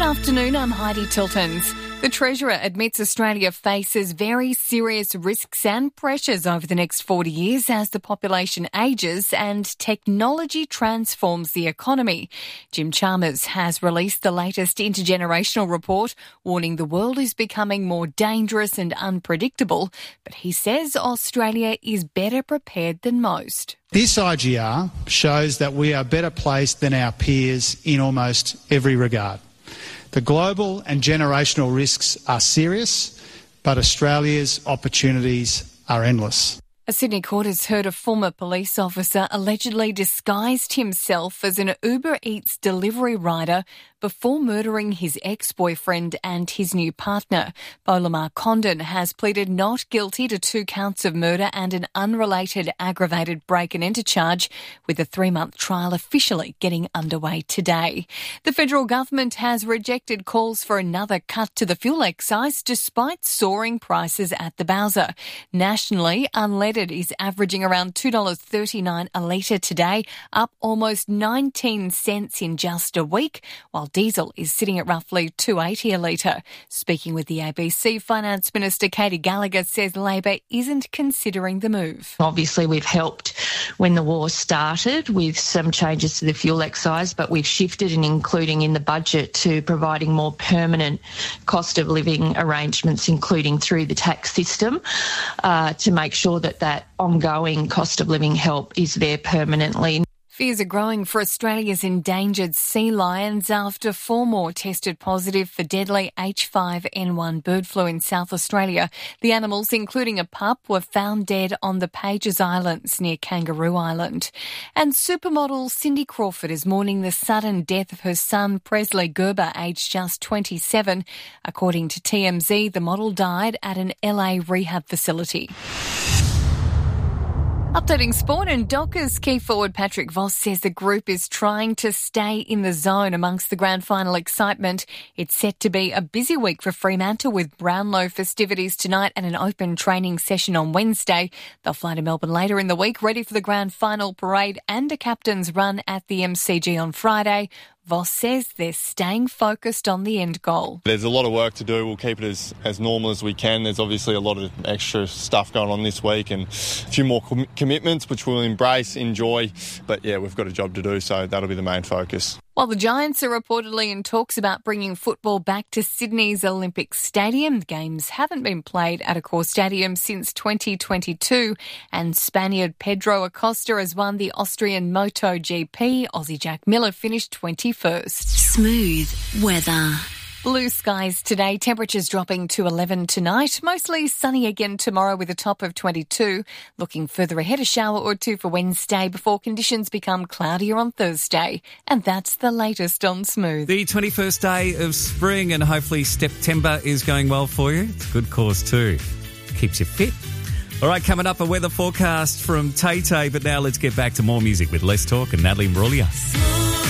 Good afternoon, I'm Heidi Tiltons. The Treasurer admits Australia faces very serious risks and pressures over the next 40 years as the population ages and technology transforms the economy. Jim Chalmers has released the latest intergenerational report, warning the world is becoming more dangerous and unpredictable, but he says Australia is better prepared than most. This IGR shows that we are better placed than our peers in almost every regard. The global and generational risks are serious, but Australia's opportunities are endless. A Sydney court has heard a former police officer allegedly disguised himself as an Uber Eats delivery rider before murdering his ex-boyfriend and his new partner. Bolamar Condon has pleaded not guilty to 2 counts of murder and an unrelated aggravated break and enter charge, with a 3-month trial officially getting underway today. The federal government has rejected calls for another cut to the fuel excise despite soaring prices at the bowser. Nationally, unleaded is averaging around $2.39 a litre today, up almost 19 cents in just a week, while diesel is sitting at roughly $2.80 a litre. Speaking with the ABC, Finance Minister Katie Gallagher says Labor isn't considering the move. Obviously, we've helped when the war started with some changes to the fuel excise, but we've shifted and including in the budget to providing more permanent cost of living arrangements, including through the tax system, to make sure that ongoing cost of living help is there permanently. Fears are growing for Australia's endangered sea lions after 4 more tested positive for deadly H5N1 bird flu in South Australia. The animals, including a pup, were found dead on the Pages Islands near Kangaroo Island. And supermodel Cindy Crawford is mourning the sudden death of her son Presley Gerber, aged just 27. According to TMZ, the model died at an LA rehab facility. Updating sport, and Dockers key forward Patrick Voss says the group is trying to stay in the zone amongst the grand final excitement. It's set to be a busy week for Fremantle with Brownlow festivities tonight and an open training session on Wednesday. They'll fly to Melbourne later in the week, ready for the grand final parade and a captain's run at the MCG on Friday. Voss says they're staying focused on the end goal. There's a lot of work to do. We'll keep it as normal as we can. There's obviously a lot of extra stuff going on this week and a few more commitments, which we'll embrace, enjoy. But yeah, we've got a job to do, so that'll be the main focus. While the Giants are reportedly in talks about bringing football back to Sydney's Olympic Stadium, the games haven't been played at Accor Stadium since 2022, and Spaniard Pedro Acosta has won the Austrian MotoGP. Aussie Jack Miller finished 21st. Smooth weather. Blue skies today, temperatures dropping to 11 tonight. Mostly sunny again tomorrow with a top of 22. Looking further ahead, a shower or 2 for Wednesday before conditions become cloudier on Thursday. And that's the latest on Smooth. The 21st day of spring, and hopefully September is going well for you. It's a good cause too. Keeps you fit. All right, coming up, a weather forecast from Tay Tay, but now let's get back to more music with Les Talk and Natalie Imbruglia.